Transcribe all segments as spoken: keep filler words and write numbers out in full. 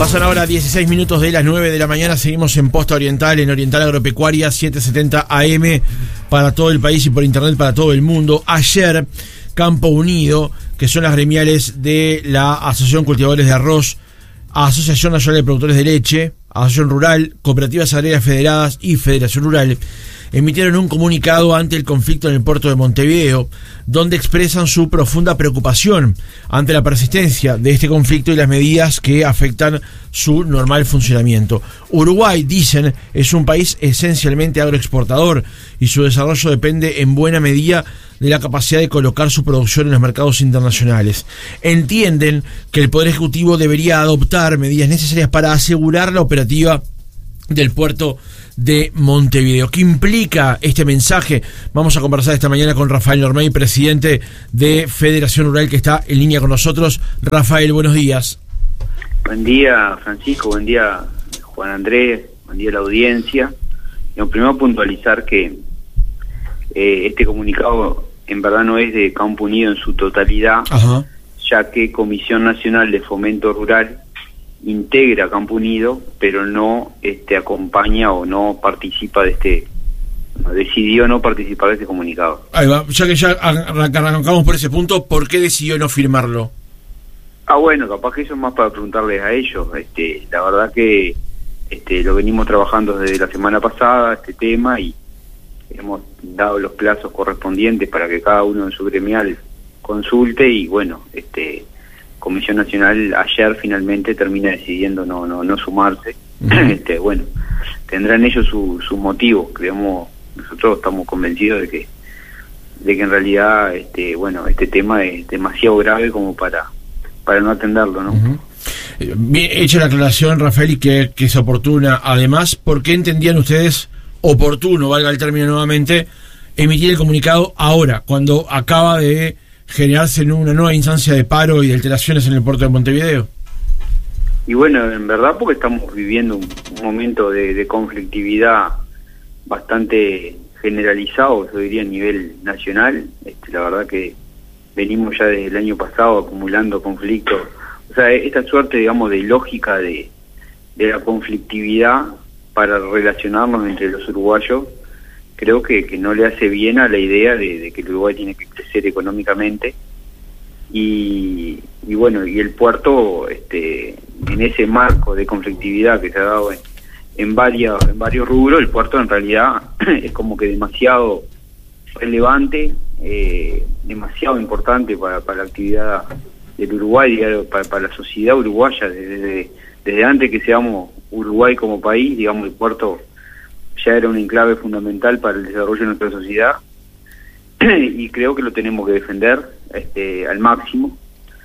Pasan ahora dieciséis minutos de las nueve de la mañana. Seguimos en Posta Oriental, en Oriental Agropecuaria, setecientos setenta A M para todo el país y por internet para todo el mundo. Ayer, Campo Unido, que son las gremiales de la Asociación Cultivadores de Arroz, Asociación Nacional de Productores de Leche, Asociación Rural, Cooperativas Agrarias Federadas y Federación Rural, emitieron un comunicado ante el conflicto en el puerto de Montevideo, donde expresan su profunda preocupación ante la persistencia de este conflicto y las medidas que afectan su normal funcionamiento. Uruguay, dicen, es un país esencialmente agroexportador y su desarrollo depende en buena medida de la capacidad de colocar su producción en los mercados internacionales. Entienden que el Poder Ejecutivo debería adoptar medidas necesarias para asegurar la operativa del puerto de Montevideo. ¿Qué implica este mensaje? Vamos a conversar esta mañana con Rafael Normey, presidente de Federación Rural, que está en línea con nosotros. Rafael, buenos días. Buen día, Francisco, buen día, Juan Andrés, buen día a la audiencia. Yo primero puntualizar que eh, este comunicado en verdad no es de Campo Unido en su totalidad. Ajá. Ya que Comisión Nacional de Fomento Rural integra Campo Unido, pero no este, acompaña o no participa de este, no, decidió no participar de este comunicado. Ahí va, ya que ya arrancamos por ese punto, ¿por qué decidió no firmarlo? Ah, bueno, capaz que eso es más para preguntarles a ellos. Este, la verdad que este, lo venimos trabajando desde la semana pasada, este tema, y hemos dado los plazos correspondientes para que cada uno en su gremial consulte, y bueno, este Comisión Nacional ayer finalmente termina decidiendo no no no sumarse. Uh-huh. este bueno, tendrán ellos sus su motivos. Creemos, nosotros estamos convencidos de que de que en realidad este bueno este tema es demasiado grave como para para no atenderlo, ¿no? Uh-huh. Bien hecha la aclaración, Rafael, y que, que es oportuna. Además, ¿por qué entendían ustedes oportuno, valga el término nuevamente, emitir el comunicado ahora, cuando acaba de generarse en una nueva instancia de paro y de alteraciones en el puerto de Montevideo? Y bueno, en verdad porque estamos viviendo un, un momento de, de conflictividad bastante generalizado, yo diría a nivel nacional. Este, la verdad que venimos ya desde el año pasado acumulando conflictos. O sea, esta suerte, digamos, de lógica de, de la conflictividad para relacionarnos entre los uruguayos, creo que, que no le hace bien a la idea de, de que el Uruguay tiene que crecer económicamente. Y, y bueno, y el puerto, este, en ese marco de conflictividad que se ha dado en, en, varios, en varios rubros, el puerto en realidad es como que demasiado relevante, eh, demasiado importante para, para la actividad del Uruguay, digamos, para, para la sociedad uruguaya. Desde, desde antes que seamos Uruguay como país, digamos, el puerto ya era un enclave fundamental para el desarrollo de nuestra sociedad, y creo que lo tenemos que defender este, al máximo,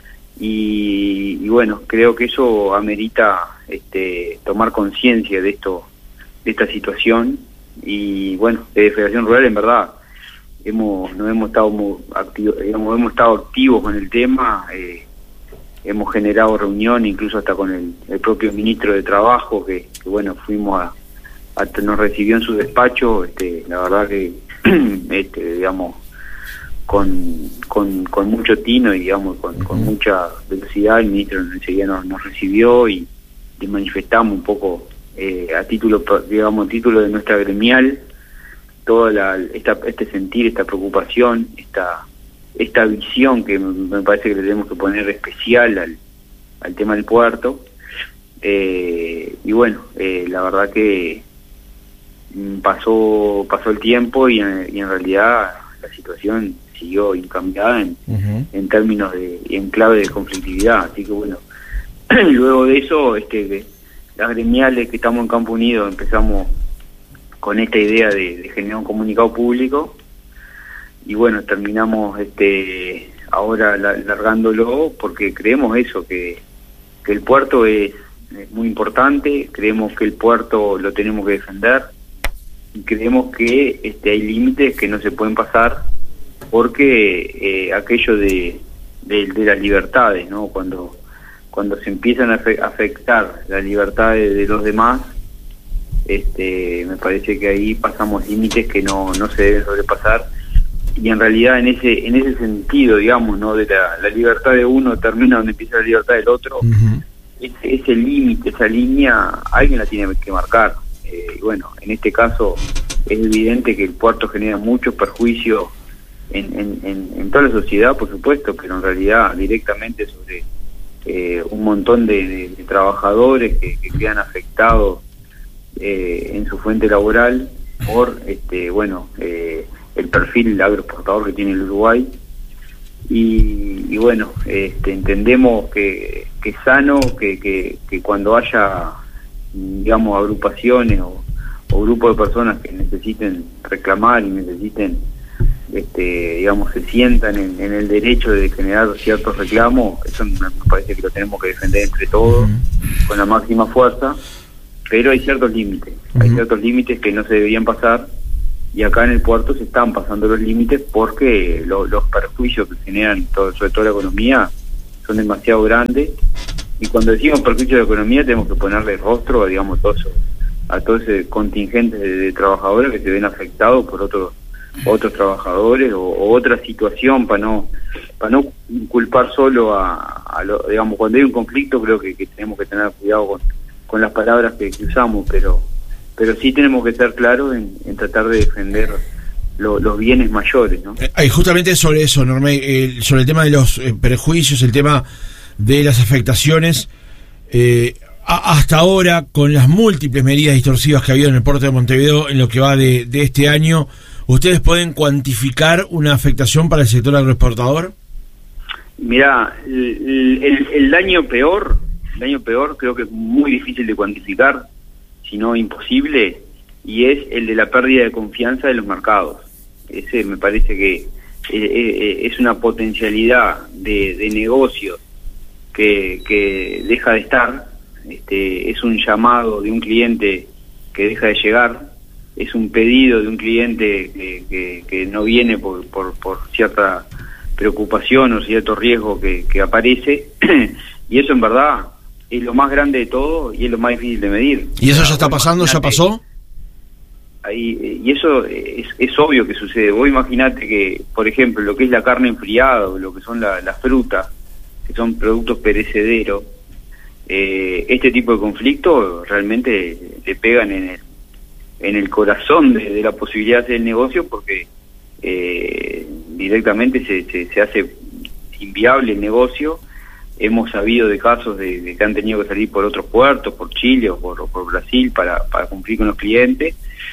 y, y bueno, creo que eso amerita este, tomar conciencia de esto, de esta situación. Y bueno, de Federación Rural en verdad hemos no hemos estado muy activos, digamos, hemos estado activos con el tema, eh, hemos generado reuniones incluso hasta con el, el propio ministro de Trabajo, que, que bueno, fuimos a Hasta nos recibió en su despacho, este, la verdad que, este, digamos, con, con, con mucho tino y, digamos, con, con mucha velocidad. El ministro enseguida nos, nos recibió y, y manifestamos un poco, eh, a título, digamos, a título de nuestra gremial, toda la, esta, este sentir, esta preocupación, esta, esta visión que me parece que le tenemos que poner especial al, al tema del puerto. Eh, y bueno, eh, la verdad que pasó pasó el tiempo y en, y en realidad la situación siguió incambiada en, uh-huh. en términos de en clave de conflictividad. Así que bueno, luego de eso, este las gremiales que estamos en Campo Unido empezamos con esta idea de, de generar un comunicado público, y bueno, terminamos este ahora la, largándolo porque creemos eso, que, que el puerto es, es muy importante, creemos que el puerto lo tenemos que defender, y creemos que este, hay límites que no se pueden pasar, porque eh, aquello de, de, de las libertades, ¿no? Cuando, cuando se empiezan a afectar las libertades de los demás, este, me parece que ahí pasamos límites que no, no se deben sobrepasar. Y en realidad en ese en ese sentido, digamos, ¿no? De la, la libertad de uno termina donde empieza la libertad del otro. Uh-huh. ese, ese límite, esa línea, alguien la tiene que marcar. Eh, y bueno, en este caso es evidente que el puerto genera muchos perjuicios en, en, en, en toda la sociedad, por supuesto, pero en realidad directamente sobre eh, un montón de, de, de trabajadores que, que quedan afectados eh, en su fuente laboral por este bueno eh, el perfil agroexportador que tiene el Uruguay. Y, y bueno, este, entendemos que, que es sano que, que, que cuando haya, digamos, agrupaciones o, o grupos de personas que necesiten reclamar y necesiten, este, digamos, se sientan en, en el derecho de generar ciertos reclamos, eso me parece que lo tenemos que defender entre todos, uh-huh. con la máxima fuerza, pero hay ciertos límites, uh-huh. hay ciertos límites que no se deberían pasar. Y acá en el puerto se están pasando los límites porque lo, los perjuicios que generan, todo, sobre todo la economía, son demasiado grandes. Y cuando decimos perjuicios de la economía tenemos que ponerle rostro, digamos, todo eso, a todo ese contingente de, de trabajadores que se ven afectados por otros otros trabajadores o, o otra situación, para no para no culpar solo a, a lo, digamos, cuando hay un conflicto creo que, que tenemos que tener cuidado con, con las palabras que, que usamos, pero pero sí tenemos que ser claros en, en tratar de defender lo, los bienes mayores, ¿no? Eh, justamente sobre eso, Norme, eh, sobre el tema de los eh, perjuicios, el tema de las afectaciones, eh, a, hasta ahora, con las múltiples medidas distorsivas que ha habido en el puerto de Montevideo en lo que va de, de este año, ¿ustedes pueden cuantificar una afectación para el sector agroexportador? Mirá, el, el, el daño peor, el daño peor creo que es muy difícil de cuantificar, si no imposible, y es el de la pérdida de confianza de los mercados. Ese me parece que es una potencialidad de, de negocios que, que deja de estar, este, es un llamado de un cliente que deja de llegar, es un pedido de un cliente que, que, que no viene por, por, por cierta preocupación o cierto riesgo que, que aparece, y eso en verdad es lo más grande de todo y es lo más difícil de medir. ¿Y eso ya está pasando? ¿Ya pasó? Ahí, y eso es, es obvio que sucede. Vos imaginate que, por ejemplo, lo que es la carne enfriada o lo que son las la frutas, que son productos perecederos, eh, este tipo de conflictos realmente le pegan en el, en el corazón de, de la posibilidad de hacer el negocio, porque eh, directamente se, se, se hace inviable el negocio. Hemos sabido de casos de, de que han tenido que salir por otros puertos, por Chile o por, o por Brasil para, para cumplir con los clientes.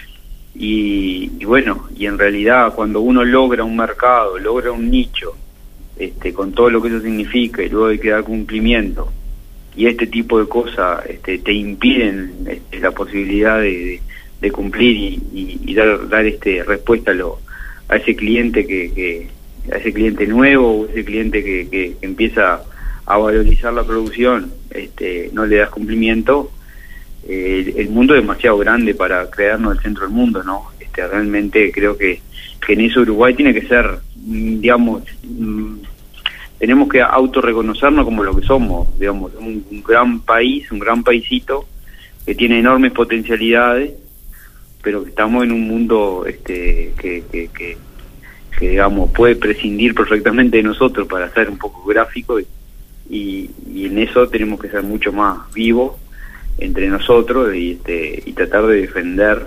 Y, y bueno, y en realidad cuando uno logra un mercado, logra un nicho, este, con todo lo que eso significa, y luego hay que dar cumplimiento, y este tipo de cosas este, te impiden este, la posibilidad de, de, de cumplir y, y, y dar, dar este, respuesta a, lo, a ese cliente que, que a ese cliente nuevo o ese cliente que, que, que empieza a valorizar la producción, este, no le das cumplimiento, eh, el, el mundo es demasiado grande para creernos el centro del mundo, ¿no? Este, realmente creo que, que en eso Uruguay tiene que ser, digamos, mm, tenemos que autorreconocernos como lo que somos, digamos, un, un gran país, un gran paisito que tiene enormes potencialidades, pero que estamos en un mundo este, que, que, que, que digamos puede prescindir perfectamente de nosotros, para ser un poco gráfico. Y, Y, y en eso tenemos que ser mucho más vivos entre nosotros y, este, y tratar de defender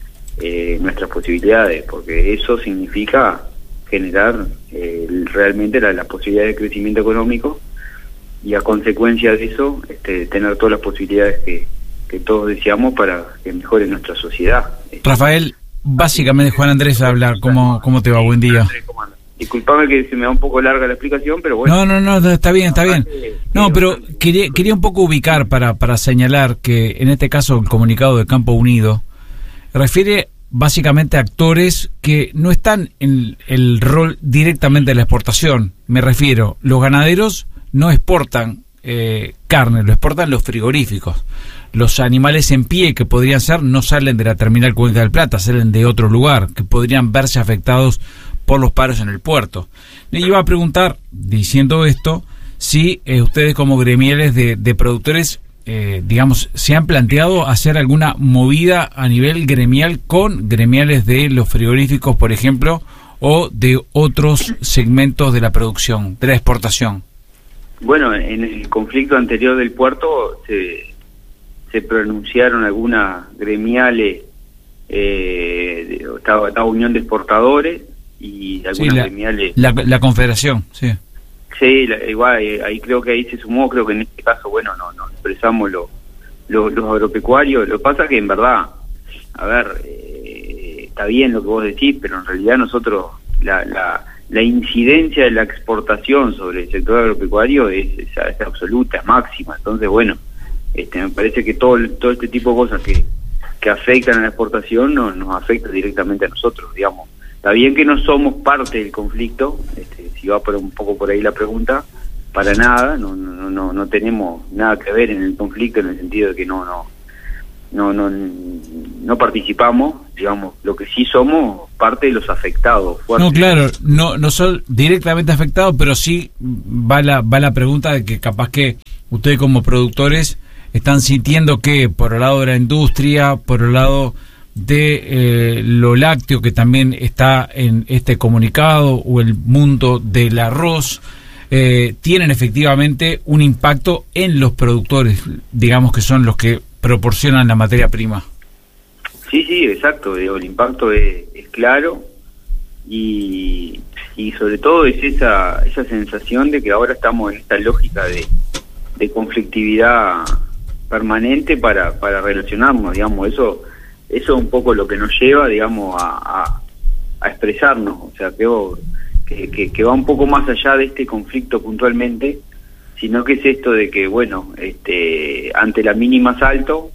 eh, nuestras posibilidades, porque eso significa generar eh, realmente la, la posibilidad de crecimiento económico y a consecuencia de eso este, tener todas las posibilidades que, que todos deseamos para que mejore nuestra sociedad. Rafael, básicamente Juan Andrés a hablar. ¿Cómo, cómo te va? Buen día. Disculpame que se me va un poco larga la explicación, pero bueno. No, no, no, está bien, está bien. No, pero quería, quería un poco ubicar para, para señalar que en este caso el comunicado de Campo Unido refiere básicamente a actores que no están en el rol directamente de la exportación. Me refiero, los ganaderos no exportan eh, carne, lo exportan los frigoríficos. Los animales en pie que podrían ser no salen de la terminal Cuenca del Plata, salen de otro lugar, que podrían verse afectados por los paros en el puerto. Le iba a preguntar, diciendo esto, si eh, ustedes como gremiales de, de productores, eh, digamos, se han planteado hacer alguna movida a nivel gremial con gremiales de los frigoríficos, por ejemplo, o de otros segmentos de la producción, de la exportación. Bueno, en el conflicto anterior del puerto se, se pronunciaron algunas gremiales, eh, de, estaba, estaba Unión de Exportadores y algunas sí, la, gremiales... La, la Confederación, sí. Sí, la, igual, ahí creo que ahí se sumó, creo que en este caso, bueno, no, nos expresamos lo, lo, los agropecuarios. Lo que pasa que en verdad, a ver, eh, está bien lo que vos decís, pero en realidad nosotros, la, la, la incidencia de la exportación sobre el sector agropecuario es, es, es absoluta, es máxima. Entonces, bueno, este, me parece que todo, todo este tipo de cosas que, que afectan a la exportación no, nos afecta directamente a nosotros, digamos. Está bien que no somos parte del conflicto, este, si va por un poco por ahí la pregunta, para nada, no, no, no, no tenemos nada que ver en el conflicto en el sentido de que no, no, no, no, no participamos, digamos, lo que sí somos parte de los afectados. No, claro, no, no son directamente afectados, pero sí va la, va la pregunta de que capaz que ustedes como productores están sintiendo que por el lado de la industria, por el lado de eh, lo lácteo que también está en este comunicado, o el mundo del arroz, eh, tienen efectivamente un impacto en los productores, digamos que son los que proporcionan la materia prima. Sí, sí, exacto, digo, el impacto es, es claro y, y sobre todo es esa, esa sensación de que ahora estamos en esta lógica de, de conflictividad permanente para, para relacionarnos, digamos, eso Eso es un poco lo que nos lleva, digamos, a, a, a expresarnos, o sea, que, que, que va un poco más allá de este conflicto puntualmente, sino que es esto de que, bueno, este, ante la mínima salto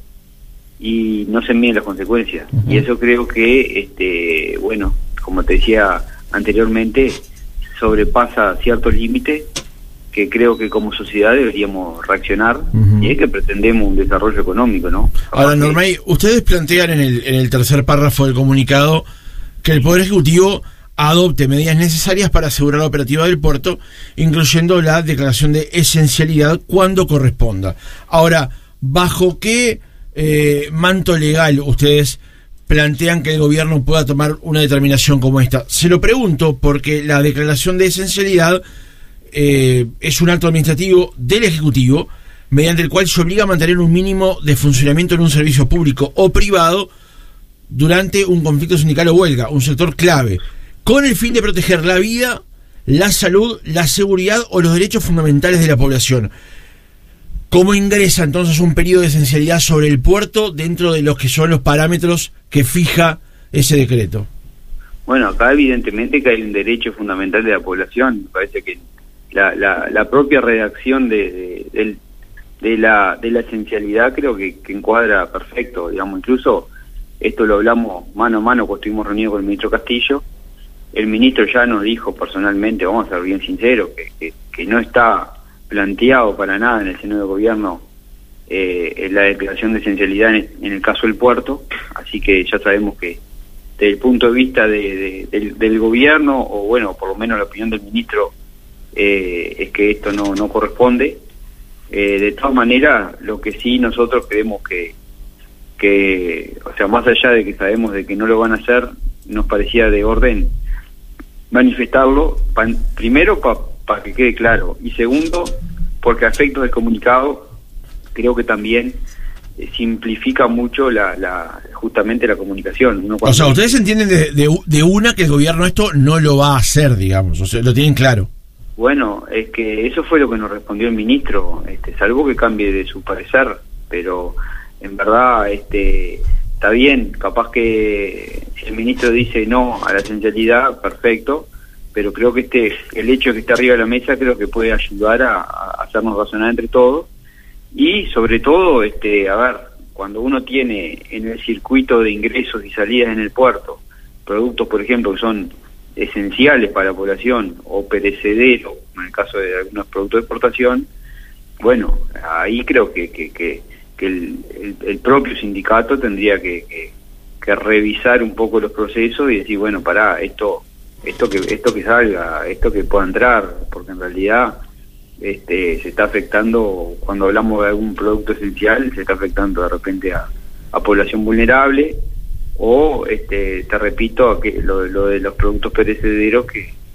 y no se miden las consecuencias. Uh-huh. Y eso creo que, este, bueno, como te decía anteriormente, sobrepasa ciertos límites que creo que como sociedad deberíamos reaccionar, uh-huh. y es que pretendemos un desarrollo económico, ¿no? Ahora, Normay, ustedes plantean en el, en el tercer párrafo del comunicado que el Poder Ejecutivo adopte medidas necesarias para asegurar la operativa del puerto, incluyendo la declaración de esencialidad cuando corresponda. Ahora, ¿bajo qué eh, manto legal ustedes plantean que el gobierno pueda tomar una determinación como esta? Se lo pregunto porque la declaración de esencialidad Eh, es un acto administrativo del Ejecutivo mediante el cual se obliga a mantener un mínimo de funcionamiento en un servicio público o privado durante un conflicto sindical o huelga, un sector clave, con el fin de proteger la vida, la salud, la seguridad o los derechos fundamentales de la población. ¿Cómo ingresa entonces un periodo de esencialidad sobre el puerto dentro de los que son los parámetros que fija ese decreto? Bueno, acá evidentemente que hay un derecho fundamental de la población. Me parece que La, la, la propia redacción de, de, de, de, la, de la esencialidad creo que, que encuadra perfecto, digamos, incluso esto lo hablamos mano a mano cuando estuvimos reunidos con el ministro Castillo. El ministro ya nos dijo personalmente, vamos a ser bien sinceros, que, que, que no está planteado para nada en el seno del gobierno eh, la declaración de esencialidad en, en el caso del puerto, así que ya sabemos que desde el punto de vista de, de, del, del gobierno, o bueno, por lo menos la opinión del ministro, Eh, es que esto no, no corresponde. Eh, de todas maneras, lo que sí nosotros creemos que, que, o sea, más allá de que sabemos de que no lo van a hacer, nos parecía de orden manifestarlo, pa, primero para pa que quede claro, y segundo, porque a efectos del comunicado, creo que también eh, simplifica mucho la, la justamente la comunicación. Uno o sea, ustedes entienden de, de, de una que el gobierno esto no lo va a hacer, digamos, o sea, lo tienen claro. Bueno, es que eso fue lo que nos respondió el ministro, este, salvo que cambie de su parecer, pero en verdad este, está bien, capaz que si el ministro dice no a la esencialidad, perfecto, pero creo que este el hecho de que esté arriba de la mesa creo que puede ayudar a, a hacernos razonar entre todos, y sobre todo, este, a ver, cuando uno tiene en el circuito de ingresos y salidas en el puerto productos, por ejemplo, que son esenciales para la población o perecederos, en el caso de algunos productos de exportación, bueno, ahí creo que que, que, que el, el, el propio sindicato tendría que, que, que revisar un poco los procesos y decir, bueno, pará, esto esto que esto que salga, esto que pueda entrar, porque en realidad este se está afectando, cuando hablamos de algún producto esencial, se está afectando de repente a, a población vulnerable, o este te repito, a que lo, lo de los productos perecederos que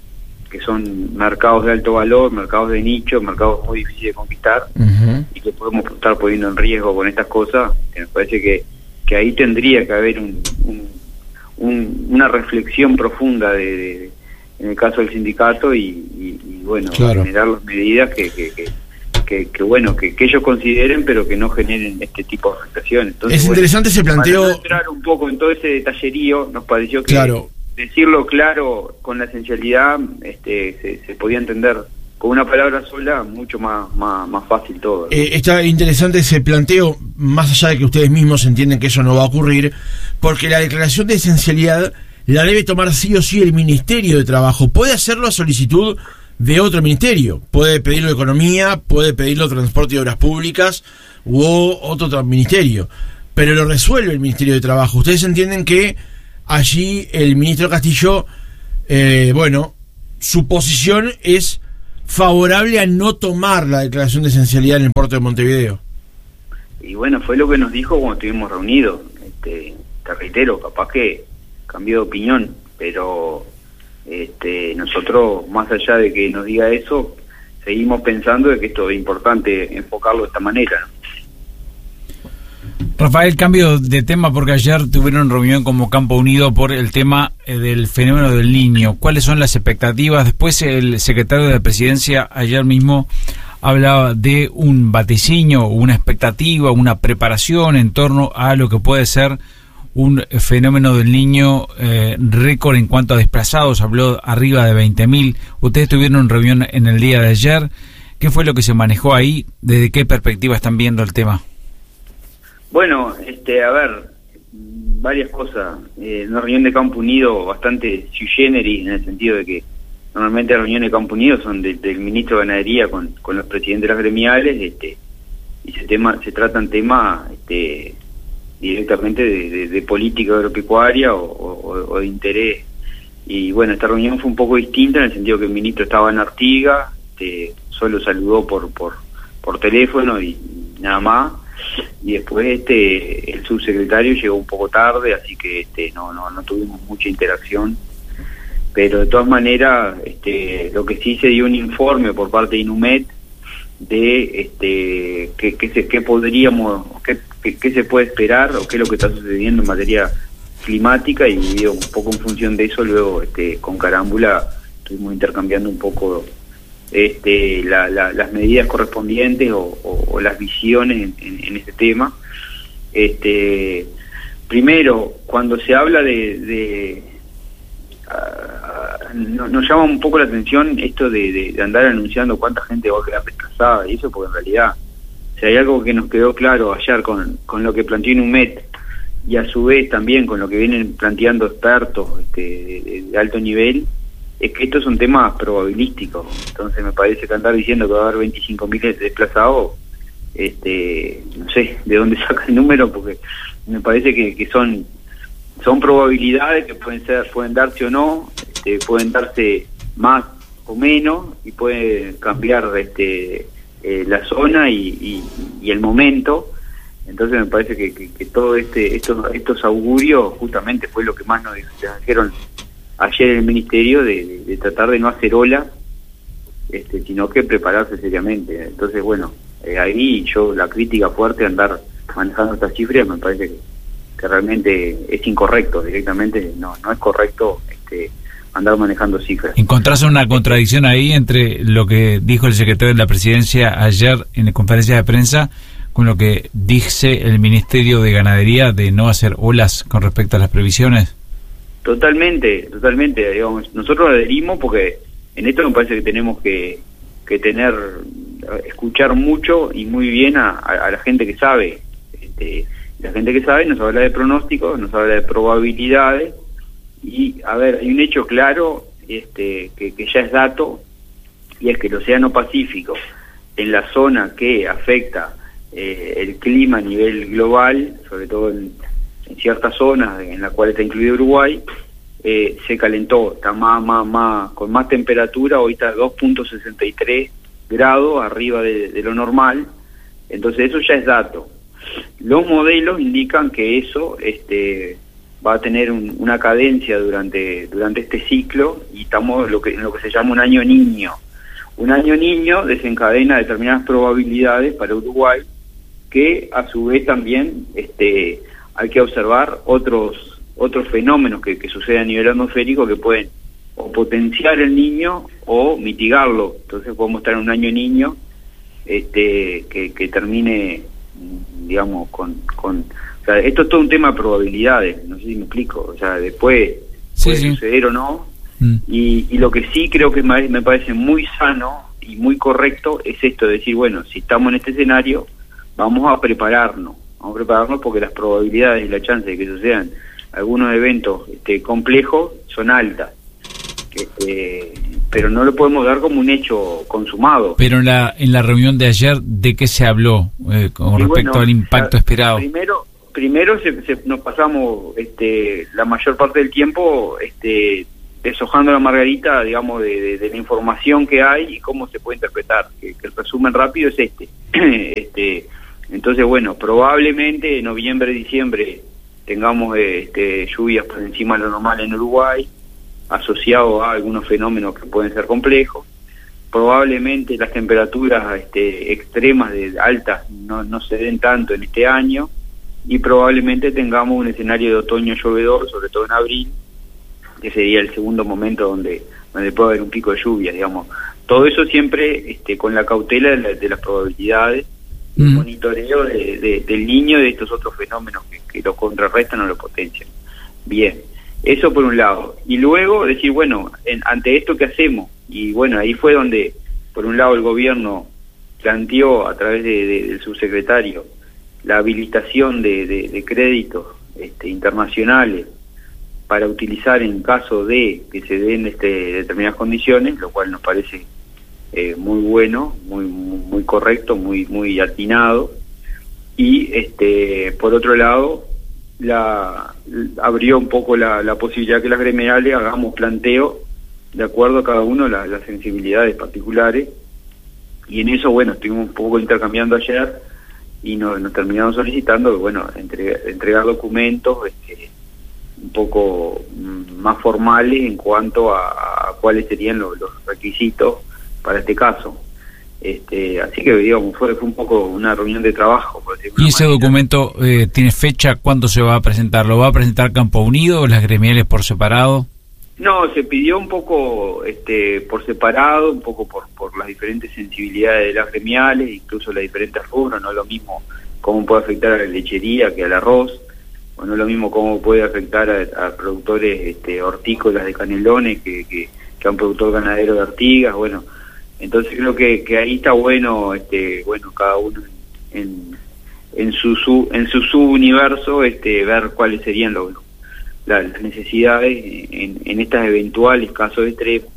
que son mercados de alto valor, mercados de nicho, mercados muy difíciles de conquistar, uh-huh. y que podemos estar poniendo en riesgo con estas cosas. Me parece que, que ahí tendría que haber un, un, un, una reflexión profunda de, de, en el caso del sindicato y, y, y bueno, claro. generar las medidas que, que, que Que, que bueno, que, que ellos consideren, pero que no generen este tipo de afectaciones. Entonces, es bueno, interesante ese planteo. Para no entrar un poco en todo ese detallerío, nos pareció que claro. decirlo claro, con la esencialidad, este, se, se podía entender con una palabra sola, mucho más, más, más fácil todo, ¿no? Eh, está interesante ese planteo, más allá de que ustedes mismos entienden que eso no va a ocurrir, porque la declaración de esencialidad la debe tomar sí o sí el Ministerio de Trabajo. Puede hacerlo a solicitud de otro ministerio, puede pedirlo Economía, puede pedirlo Transporte y Obras Públicas u otro ministerio, pero lo resuelve el Ministerio de Trabajo. Ustedes entienden que allí el ministro Castillo, eh, bueno, su posición es favorable a no tomar la declaración de esencialidad en el puerto de Montevideo. Y bueno, fue lo que nos dijo cuando estuvimos reunidos. Este, te reitero, capaz que cambió de opinión, pero Este, nosotros, más allá de que nos diga eso, seguimos pensando de que esto es importante enfocarlo de esta manera, ¿no? Rafael, cambio de tema porque ayer tuvieron reunión como Campo Unido por el tema eh, del fenómeno del Niño. ¿Cuáles son las expectativas? Después el secretario de la Presidencia ayer mismo hablaba de un vaticinio, una expectativa, una preparación en torno a lo que puede ser un fenómeno del Niño eh, récord en cuanto a desplazados, habló arriba de veinte mil. Ustedes tuvieron reunión en el día de ayer. ¿Qué fue lo que se manejó ahí? ¿Desde qué perspectiva están viendo el tema? Bueno, este, a ver, varias cosas. Eh, una reunión de Campo Unido bastante sui generis, en el sentido de que normalmente las reuniones de Campo Unido son de, del ministro de Ganadería con, con los presidentes de las gremiales, este, y se, tema, se tratan temas este, directamente de, de, de política agropecuaria o, o, o de interés. Y bueno, esta reunión fue un poco distinta en el sentido que el ministro estaba en Artigas, este, solo saludó por, por, por teléfono y, y nada más. Y después este el subsecretario llegó un poco tarde, así que este no no no tuvimos mucha interacción, pero de todas maneras este lo que sí se dio un informe por parte de Inumet de este que que se que podríamos qué que, que se puede esperar o qué es lo que está sucediendo en materia climática, y dio un poco en función de eso. Luego este con Carámbula estuvimos intercambiando un poco este la, la, las medidas correspondientes o, o, o las visiones en, en, en este tema. Este primero, cuando se habla de, de uh, no, nos llama un poco la atención esto de, de, de andar anunciando cuánta gente va a quedar desplazada y eso, porque en realidad si hay algo que nos quedó claro ayer con, con lo que planteó Inumet y a su vez también con lo que vienen planteando expertos este, de, de alto nivel, es que estos son temas probabilísticos. Entonces me parece que andar diciendo que va a haber veinticinco mil desplazados, este, no sé de dónde saca el número, porque me parece que, que son son probabilidades que pueden ser pueden darse o no, este, pueden darse más o menos y puede cambiar este eh, la zona y, y, y el momento. Entonces me parece que, que, que todo este estos estos augurios justamente fue lo que más nos dijeron ayer en el ministerio, de, de, de tratar de no hacer ola, este, sino que prepararse seriamente. Entonces, bueno, eh, ahí yo la crítica fuerte a andar manejando estas cifras me parece que, que realmente es incorrecto, directamente no no es correcto este, andar manejando cifras. ¿Encontrás una contradicción ahí entre lo que dijo el secretario de la Presidencia ayer en la conferencia de prensa con lo que dice el Ministerio de Ganadería de no hacer olas con respecto a las previsiones? Totalmente, totalmente, digamos, nosotros adherimos porque en esto me parece que tenemos que, que tener, escuchar mucho y muy bien a, a, a la gente que sabe. Este, la gente que sabe nos habla de pronósticos, nos habla de probabilidades, y a ver, hay un hecho claro este, que, que ya es dato, y es que el Océano Pacífico, en la zona que afecta eh, el clima a nivel global, sobre todo en en ciertas zonas en la cual está incluido Uruguay, eh, se calentó, está más, más, más, con más temperatura, hoy está dos punto sesenta y tres grados arriba de, de lo normal. Entonces eso ya es dato. Los modelos indican que eso este, va a tener un, una cadencia durante durante este ciclo, y estamos lo que, en lo que se llama un año niño. Un año niño desencadena determinadas probabilidades para Uruguay, que a su vez también este, hay que observar otros otros fenómenos que, que suceden a nivel atmosférico que pueden o potenciar el niño o mitigarlo. Entonces podemos estar en un año niño este, que, que termine, digamos, con... con o sea, esto es todo un tema de probabilidades, no sé si me explico, o sea, después sí, puede sí. suceder o no, mm. y, y lo que sí creo que me, me parece muy sano y muy correcto es esto de decir, bueno, si estamos en este escenario, vamos a prepararnos, vamos a prepararnos porque las probabilidades y la chance de que sucedan algunos eventos este, complejos son altas, este, pero no lo podemos dar como un hecho consumado. Pero en la en la reunión de ayer, ¿de qué se habló eh, con y respecto bueno, al impacto la, esperado? Primero, primero se, se, nos pasamos este, la mayor parte del tiempo este, deshojando la margarita, digamos, de, de, de la información que hay y cómo se puede interpretar, que, que el resumen rápido es este. este entonces, bueno, probablemente en noviembre, diciembre tengamos este, lluvias por encima de lo normal en Uruguay, asociado a algunos fenómenos que pueden ser complejos. Probablemente las temperaturas este, extremas de altas no, no se den tanto en este año, y probablemente tengamos un escenario de otoño llovedor, sobre todo en abril, que sería el segundo momento donde donde puede haber un pico de lluvia, digamos. Todo eso siempre este, con la cautela de, la, de las probabilidades, y mm. monitoreo de, de, del niño, de estos otros fenómenos que, que lo contrarrestan o lo potencian. Bien, eso por un lado. Y luego decir, bueno, en, ante esto, ¿qué hacemos? Y bueno, ahí fue donde, por un lado, el gobierno planteó a través de, de, del subsecretario la habilitación de, de, de créditos este, internacionales para utilizar en caso de que se den este, determinadas condiciones, lo cual nos parece eh, muy bueno, muy muy correcto, muy muy atinado. Y este por otro lado, la abrió un poco la, la posibilidad que las gremiales hagamos planteo de acuerdo a cada uno las, las sensibilidades particulares, y en eso, bueno, estuvimos un poco intercambiando ayer y nos, nos terminamos solicitando, bueno, entregar, entregar documentos este, un poco más formales en cuanto a, a cuáles serían los, los requisitos para este caso. Este, así que, digamos, fue, fue un poco una reunión de trabajo. Por decirlo ¿Y ese manera. documento eh, tiene fecha? ¿Cuándo se va a presentar? ¿Lo va a presentar Campo Unido o las gremiales por separado? No, se pidió un poco este, por separado, un poco por, por las diferentes sensibilidades de las gremiales, incluso las diferentes rubros. No es lo mismo cómo puede afectar a la lechería que al arroz, o no es lo mismo cómo puede afectar a, a productores este, hortícolas de canelones que, que, que a un productor ganadero de ortigas. Bueno, entonces creo que, que ahí está bueno, este, bueno, cada uno en, en su, su en su subuniverso este, ver cuáles serían los las necesidades en, en estas eventuales casos extremos.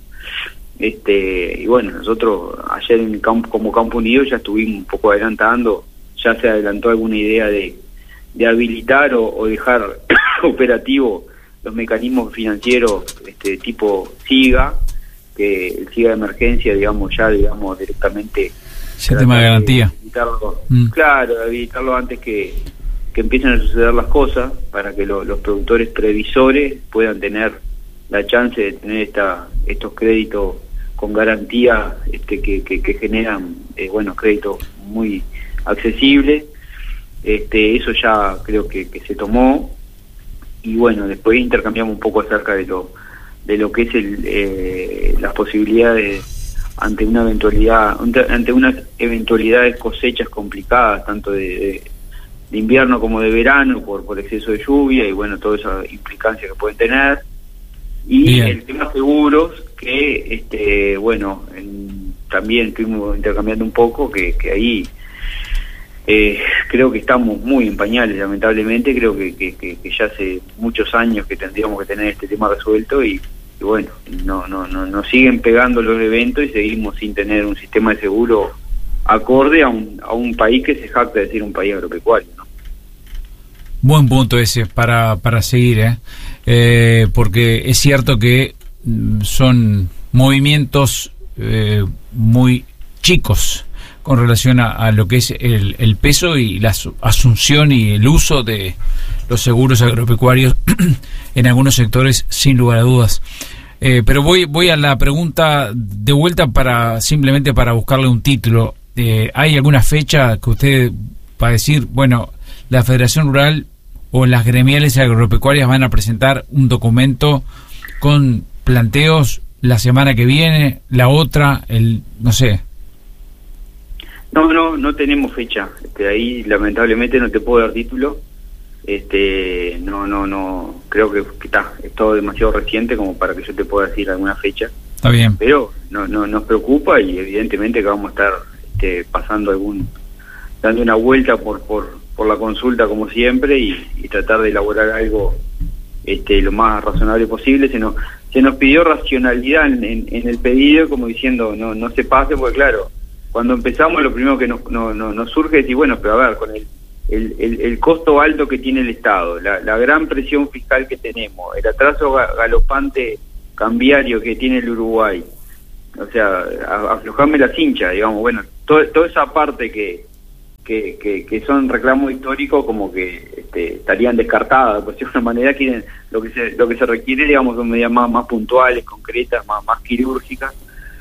Este, y bueno, nosotros ayer en el campo, como Campo Unido, ya estuvimos un poco adelantando, ya se adelantó alguna idea de, de habilitar o, o dejar operativo los mecanismos financieros este tipo SIGA, que el SIGA de emergencia, digamos, ya digamos directamente sistema de garantía. Habilitarlo, mm. Claro, habilitarlo antes que que empiecen a suceder las cosas, para que lo, los productores previsores puedan tener la chance de tener esta estos créditos con garantía este que, que, que generan eh, bueno, créditos muy accesibles. Este eso ya creo que, que se tomó, y bueno, después intercambiamos un poco acerca de lo de lo que es el eh, las posibilidades ante una eventualidad ante unas eventualidades cosechas complicadas, tanto de, de de invierno como de verano, por por exceso de lluvia y bueno, toda esa implicancia que pueden tener. Y Bien. El tema seguros, que este bueno, en, también estuvimos intercambiando un poco, que, que ahí eh, creo que estamos muy en pañales, lamentablemente. Creo que, que, que, que ya hace muchos años que tendríamos que tener este tema resuelto, y, y bueno, no, no, no, nos siguen pegando los eventos y seguimos sin tener un sistema de seguro acorde a un, a un país que se jacta de decir un país agropecuario, ¿no? Buen punto ese para, para seguir, ¿eh? Eh, porque es cierto que son movimientos eh, muy chicos con relación a, a lo que es el, el peso y la asunción y el uso de los seguros agropecuarios en algunos sectores, sin lugar a dudas. Eh, pero voy voy a la pregunta de vuelta para simplemente para buscarle un título. Eh, ¿Hay alguna fecha que usted va a decir, bueno, la Federación Rural o las gremiales agropecuarias van a presentar un documento con planteos la semana que viene, la otra, el no sé? No, no, no tenemos fecha. Este, ahí lamentablemente no te puedo dar título. Este, no, no, no. Creo que está, es todo demasiado reciente como para que yo te pueda decir alguna fecha. Está bien. Pero no, no nos preocupa y evidentemente que vamos a estar este, pasando algún, dando una vuelta por por, por la consulta como siempre y, y tratar de elaborar algo este, lo más razonable posible. Se nos, se nos pidió racionalidad en, en, en el pedido, como diciendo no, no se pase, porque claro, cuando empezamos lo primero que nos, no, no, nos surge es decir, bueno, pero a ver, con el, el, el, el costo alto que tiene el Estado, la, la gran presión fiscal que tenemos, el atraso galopante cambiario que tiene el Uruguay, o sea, a, aflojarme la cincha, digamos, bueno, to, toda esa parte que, que, que, que son reclamos históricos como que este, estarían descartadas, por decirlo de una manera, quieren, lo que se, lo que se requiere, digamos, son medidas más, más puntuales, concretas, más, más quirúrgicas.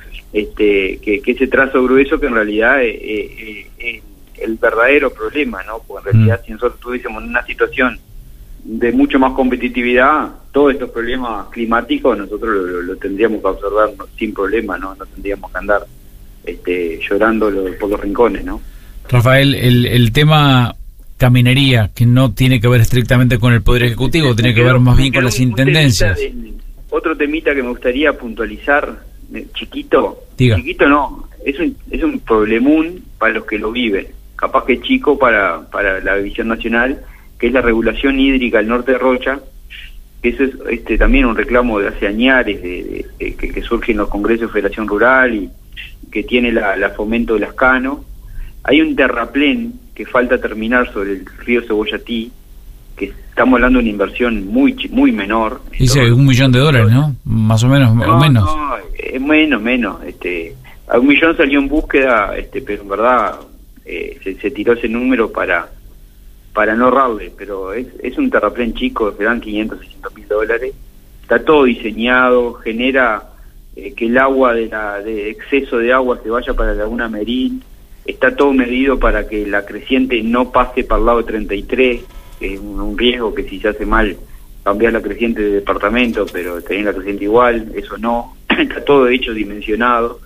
Este, que, que ese trazo grueso que en realidad es, es, es el verdadero problema, ¿no? Porque en realidad mm. si nosotros estuviésemos en una situación de mucho más competitividad, todos estos problemas climáticos nosotros lo, lo, lo tendríamos que observar sin problema, ¿no? No tendríamos que andar este, llorando lo, por los rincones, ¿no? Rafael, el, el tema caminería, que no tiene que ver estrictamente con el Poder Ejecutivo, tiene que ver más bien con las intendencias. De, otro temita que me gustaría puntualizar, chiquito, Diga. chiquito no, es un, es un problemón para los que lo viven, capaz que chico para, para la visión nacional, que es la regulación hídrica del norte de Rocha, que eso es este, también un reclamo de hace años, de, de, de, que, que surge en los congresos de Federación Rural y que tiene la, la fomento de Lascano. Hay un terraplén que falta terminar sobre el río Cebollatí, que estamos hablando de una inversión muy muy menor. Dice un millón de dólares, ¿no? Más o menos, no, o menos. No, es menos, menos. Este, a un millón salió en búsqueda, este, pero en verdad eh, se, se tiró ese número para para no ahorrarle, pero es, es un terraplén chico, se dan quinientos, seiscientos mil dólares. Está todo diseñado, genera eh, que el agua de la de exceso de agua se vaya para la Laguna Merín. Está todo medido para que la creciente no pase para el lado de treinta y tres. Es un, un riesgo que si se hace mal cambiar la creciente de departamento, pero tener la creciente igual, eso no, está todo hecho, dimensionado,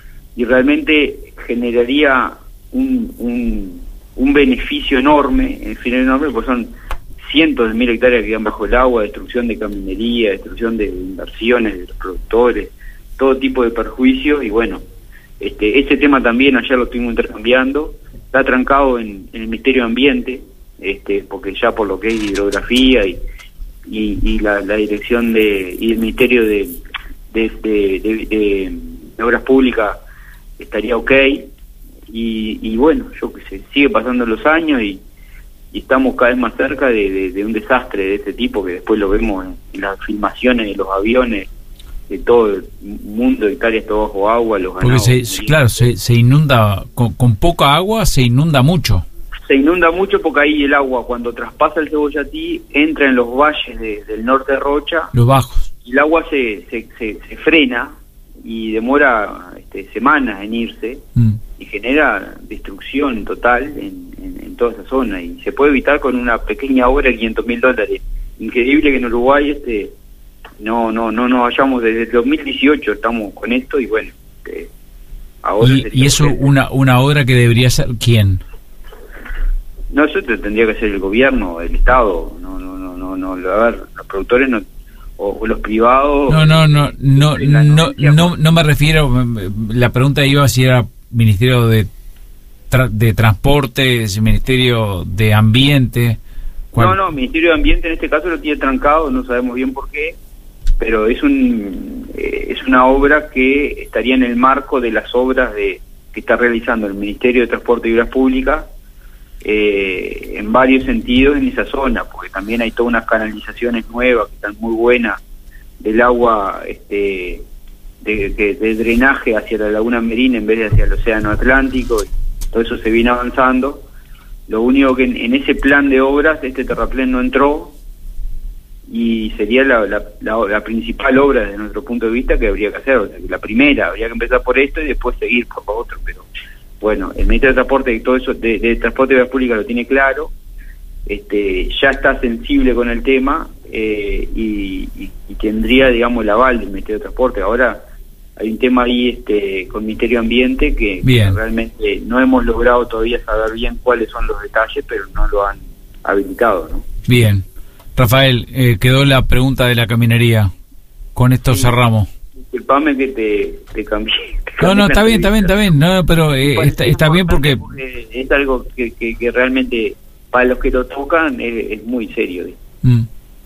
y realmente generaría un, un, un beneficio enorme, en fin, enorme, porque son cientos de mil hectáreas que quedan bajo el agua, destrucción de caminería, destrucción de inversiones de los productores, todo tipo de perjuicios, y bueno, este, este tema también ayer lo estuvimos intercambiando, está trancado en, en el Ministerio de Ambiente, este porque ya por lo que es hidrografía y y, y la, la dirección de y el Ministerio de de, de, de, de, de Obras Públicas estaría ok, y, y bueno, yo que sé, sigue pasando los años y, y estamos cada vez más cerca de, de, de un desastre de este tipo que después lo vemos en, en las filmaciones de los aviones de todo el mundo, hectáreas todo bajo agua, los porque se, claro, se, se inunda con, con poca agua, se inunda mucho. Se inunda mucho porque ahí el agua, cuando traspasa el Cebollatí, entra en los valles de, del norte de Rocha. Los bajos. Y el agua se, se, se, se frena y demora este, semanas en irse mm. y genera destrucción total en, en, en toda esa zona. Y se puede evitar con una pequeña obra de quinientos mil dólares. Increíble que en Uruguay este no no no nos vayamos desde el dos mil dieciocho, estamos con esto y bueno. Eh, ahora ¿Y, y eso una, una obra que debería ser quién? No, eso tendría que ser el gobierno, el Estado, no, no, no, no, no, a ver, los productores no, o, o los privados. No, no, no, no, no, no, no me refiero, la pregunta iba si era Ministerio de tra de Transportes, Ministerio de Ambiente. ¿Cuál? No, no, Ministerio de Ambiente en este caso lo tiene trancado, no sabemos bien por qué, pero es un eh, es una obra que estaría en el marco de las obras de que está realizando el Ministerio de Transporte y Obras Públicas. Eh, en varios sentidos en esa zona, porque también hay todas unas canalizaciones nuevas que están muy buenas del agua este de, de, de drenaje hacia la Laguna Merín en vez de hacia el Océano Atlántico, y todo eso se viene avanzando Lo único que en, en ese plan de obras este terraplén no entró, y sería la, la, la, la principal obra desde nuestro punto de vista que habría que hacer. O sea, la primera, habría que empezar por esto y después seguir por lo otro. Pero bueno, el Ministerio de Transporte y todo eso de, de Transporte y Vías Públicas lo tiene claro, este ya está sensible con el tema, eh, y, y, y tendría, digamos, el aval del Ministerio de Transporte. Ahora hay un tema ahí este con el Ministerio de Ambiente que, que realmente no hemos logrado todavía saber bien cuáles son los detalles, pero no lo han habilitado, ¿no? Bien. Rafael, eh, quedó la pregunta de la caminería. Con esto sí, cerramos. Disculpame que te, te cambié. Te no, no, está bien, está bien, está bien. No, pero eh, está, está bien porque... porque... Es algo que, que, que realmente, para los que lo tocan, es, es muy serio. Mm.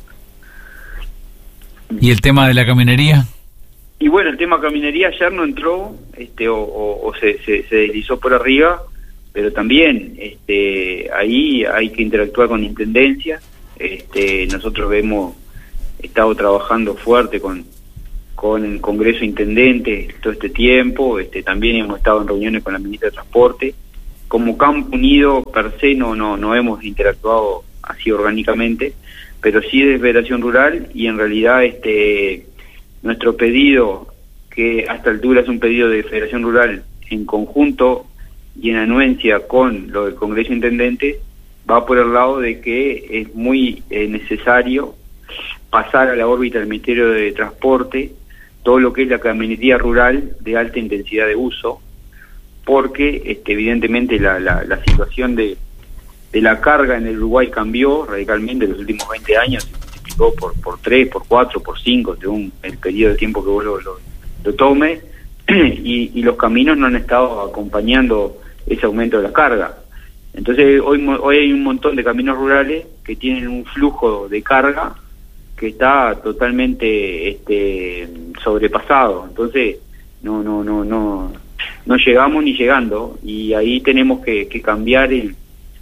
¿Y el tema de la caminería? Y bueno, el tema caminería ayer no entró, este o, o, o se, se, se deslizó por arriba, pero también este ahí hay que interactuar con intendencia. Este, nosotros hemos estado trabajando fuerte con con el Congreso Intendente todo este tiempo, este también hemos estado en reuniones con la ministra de Transporte. Como Campo Unido per se no no no hemos interactuado así orgánicamente, pero sí de Federación Rural, y en realidad este nuestro pedido, que hasta altura es un pedido de Federación Rural en conjunto y en anuencia con lo del Congreso Intendente, va por el lado de que es muy eh, necesario pasar a la órbita del Ministerio de Transporte todo lo que es la camionería rural de alta intensidad de uso, porque este, evidentemente la, la, la situación de, de la carga en el Uruguay cambió radicalmente en los últimos veinte años, se multiplicó por, por tres, por cuatro, por cinco, según el periodo de tiempo que vos lo, lo, lo tomes, y, y los caminos no han estado acompañando ese aumento de la carga. Entonces hoy hoy hay un montón de caminos rurales que tienen un flujo de carga que está totalmente este sobrepasado. Entonces no no no no no llegamos ni llegando, y ahí tenemos que, que cambiar el,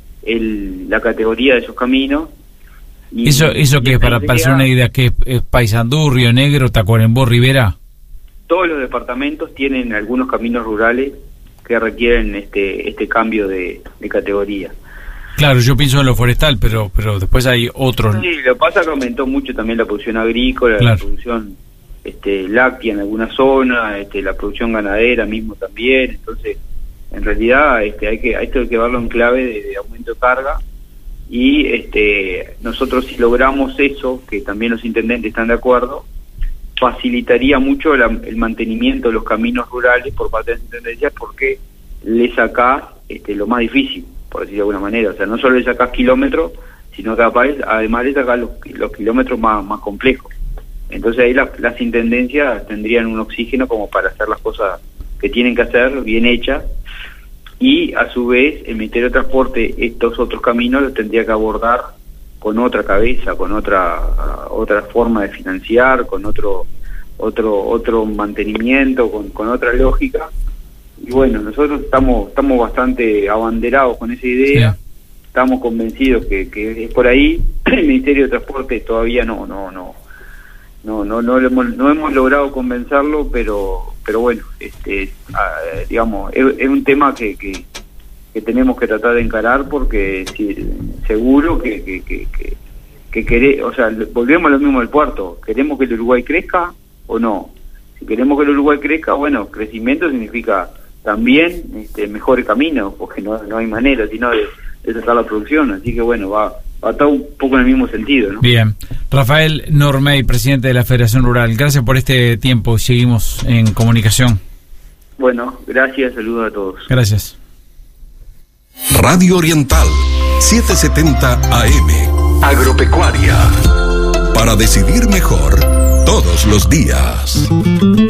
el la categoría de esos caminos. Y, eso eso que es, para para hacer una idea, que es, es Paysandú, Río Negro, Tacuarembó, Rivera. Todos los departamentos tienen algunos caminos rurales que requieren este este cambio de, de categoría. Claro, yo pienso en lo forestal, pero pero después hay otros. Sí, lo que pasa es que aumentó mucho también la producción agrícola, claro, la producción este láctea en alguna zona, este la producción ganadera mismo también. Entonces, en realidad este hay que hay que verlo en clave de, de aumento de carga, y este nosotros, si logramos eso, que también los intendentes están de acuerdo, facilitaría mucho la, el mantenimiento de los caminos rurales por parte de las intendencias, porque le sacás este, lo más difícil, por decir de alguna manera. O sea, no solo le sacás kilómetros, sino que además le sacás los, los kilómetros más, más complejos. Entonces ahí la, las intendencias tendrían un oxígeno como para hacer las cosas que tienen que hacer bien hechas, y a su vez el Ministerio de Transporte estos otros caminos los tendría que abordar con otra cabeza, con otra otra forma de financiar, con otro otro otro mantenimiento, con, con otra lógica. Y bueno, nosotros estamos estamos bastante abanderados con esa idea, sí. Estamos convencidos que, que es por ahí. El Ministerio de Transporte todavía no no no no no no, no, hemos, no hemos logrado convencerlo, pero pero bueno, este uh, digamos es, es un tema que, que que tenemos que tratar de encarar, porque si, seguro que que, que, que, que quere, o sea, volvemos a lo mismo del puerto. ¿Queremos que el Uruguay crezca o no? Si queremos que el Uruguay crezca, bueno, crecimiento significa también este, mejores caminos, porque no, no hay manera sino de, de tratar la producción. Así que bueno, va, va todo un poco en el mismo sentido, ¿no? Bien. Rafael Normey, presidente de la Federación Rural, gracias por este tiempo. Seguimos en comunicación. Bueno, gracias, saludos a todos. Gracias. Radio Oriental, setecientos setenta A M. Agropecuaria. Para decidir mejor todos los días.